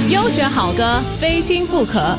优选好歌，非听不可。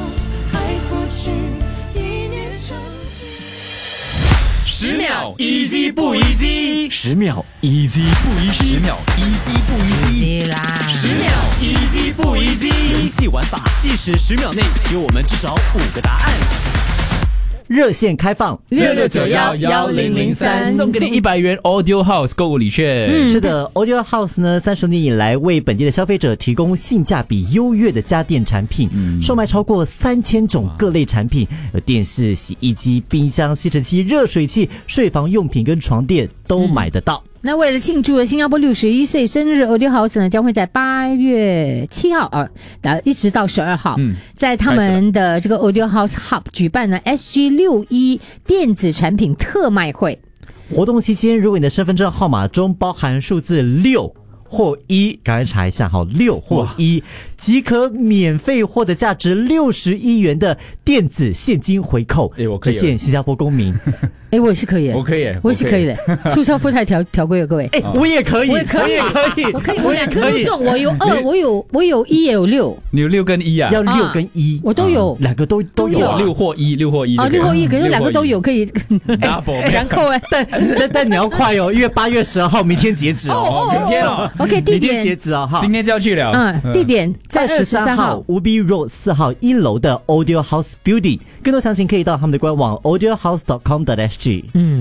10秒 easy 不 easy？10秒 easy 不 easy？10秒 easy 不 easy？ 10秒 easy 不 easy？ 游戏玩法，计时10秒内给我们至少5个答案。 热线开放 66911003， 送给你100元 Audio House 购物礼券。 是的 ，Audio House 呢，30年以来为本地的消费者提供性价比优越的家电产品，售卖超过3000种各类产品，有电视、洗衣机、冰箱、吸尘器、热水器、睡房用品跟床垫都买得到。 那为了庆祝新加坡61岁生日 ，Audio House 呢将会在8月7号一直到12号，在他们的这个 Audio House Hub 举办了 SG61 电子产品特卖会。 活动期间，如果你的身份证号码中包含数字6或1，赶快查一下哈，6或1即可免费获得价值61元的电子现金回扣。 我可以只限新加坡公民。 我也是可以， 我可以， 我也是可以的。促销附带条规有各位。 我也可以， 我也可以，我可以，我2颗都中，我有2，我有1也有6。 你有6跟1啊？ 要6跟1， 我都有 ，2个都有 ，6或1，6或1。 6或1，可是2个都有，可以两扣哎。 但你要快哦，因为8月12号明天截止哦。 明天哦。 OK， 地点截止哦， 今天就要去了。 地点在23号 Ubi Road 4号1楼的 Audio House Building。更多详情可以到他们的官网 audiohouse.com.sg。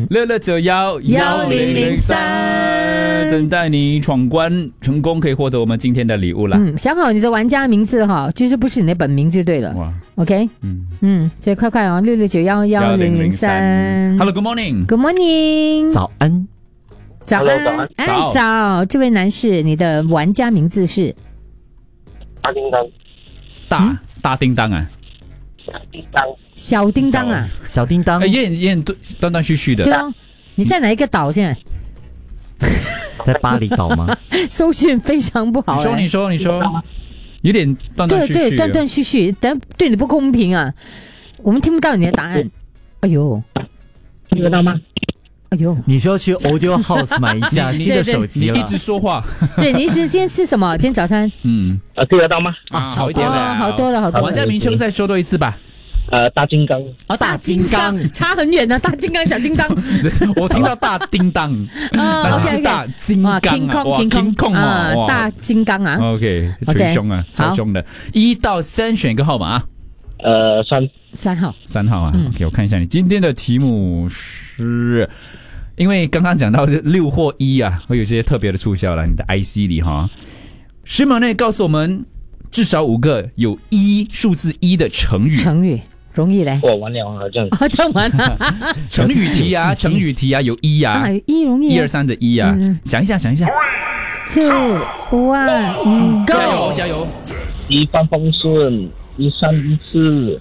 66911003，等待你闯关成功，可以获得我们今天的礼物啦。 想好你的玩家名字哈，就是不是你的本名就对了。哇 ，OK， 所以快哦，66911003。 Hello， Good morning。Good morning， 早安。 早安，早，这位男士，你的玩家名字是？ 大叮当。 大叮当啊。 小叮当啊， 小叮当， 也很断断续续的。 对哦，你在哪一个岛现在？ 在巴厘岛吗？ 收讯非常不好。 你说，有点断断续续。 对，断断续续，但对你不公平啊！我们听不到你的答案。哎呦， 听得到吗？ 哎呦， 你需要去 Audio House 买一架新的手机了。 你一直说话。 对，你一直先吃什么？今天早餐？ 听得到吗？ 好一点了， 好多了。 玩家名称再说多一次吧。 大金刚。 大金刚差很远呢。大金刚，小叮当。 我听到大叮当，但是大金刚啊，King Kong啊， 大金刚啊。 OK， 捶胸啊，超凶的。1到3选一个号码啊。 3号。 3号啊。OK， 我看一下你今天的题目是。因为刚刚讲到6或1啊，会有一些特别的促销了，你的 IC 里哈。10秒内告诉我们至少5个有数字1的成语。 成语容易嘞。 我完了啊，这样。 这样玩啊。 成语题啊，有1啊。 1容易。1、 2、3的1啊。想一下。2、 1 ，Go！ 加油！ 一帆风顺，一山一世。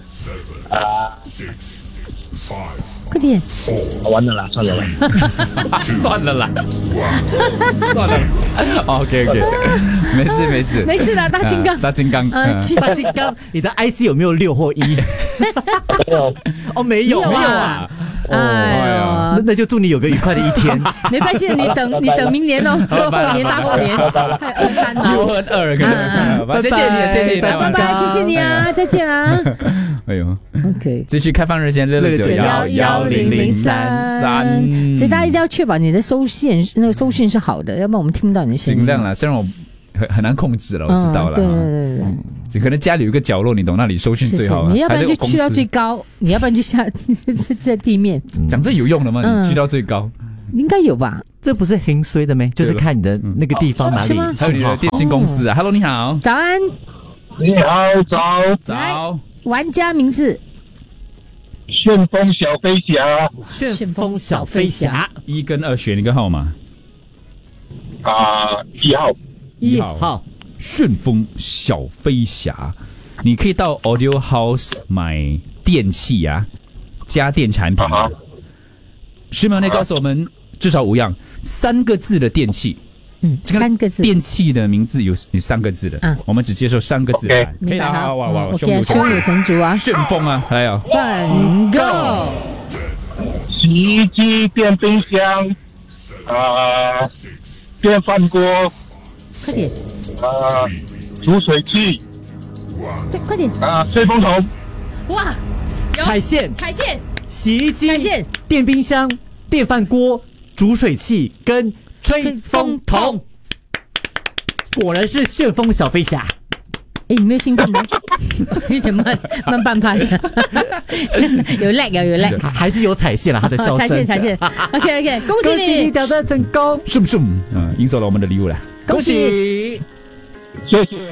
快点！ 完了啦，算了啦。 OK， 没事的，大金刚。 大金刚，你的 IC 有没有6或1？ 没有。 没有啊。那就祝你有个愉快的一天。 没关系，你等明年哦，大后年，还有23哦。 6和2，谢谢你， 拜拜，谢谢你啊，再见啊。 哎呦 ，OK， 继续开放热线66911003， 所以大家一定要确保你的收讯是好的，要不然我们听不到你的声音。 尽量啦，虽然我很难控制了，我知道了。对，可能家里有一个角落，你懂那里收讯最好。 你要不然就去到最高，你要不然就在地面。 讲这有用的吗？你去到最高， 应该有吧？ 这不是很衰的咩？就是看你的那个地方哪里。 还有你的电信公司啊。Hello， 你好。 早安。 你好， 早。 玩家名字。 旋风小飞侠。 旋风小飞侠。 1跟2选一个号码。 1 号。 旋风小飞侠，你可以到 Audio House 买电器啊，家电产品。10秒内告诉我们至少5样3个字的电器。 3个字电器的名字有3个字的，我们只接受3个字。可以啦，哇，胸有成竹啊， 旋风啊，还有饭 Go， 洗衣机、电冰箱，电饭锅， 快点， 煮水器， 对，快点！ 吹风头、 哇，有踩线、 踩线、 洗衣机踩线、 电冰箱、电饭锅、煮水器跟吹风筒。果然是旋风小飞侠。 哎，你没有兴奋的，有点慢半拍，有 lag， 还是有踩线了，他的笑声。 踩线 ，OK， 恭喜你， 挑战成功， 是不是？赢走了我们的礼物了， 恭喜！ 谢谢。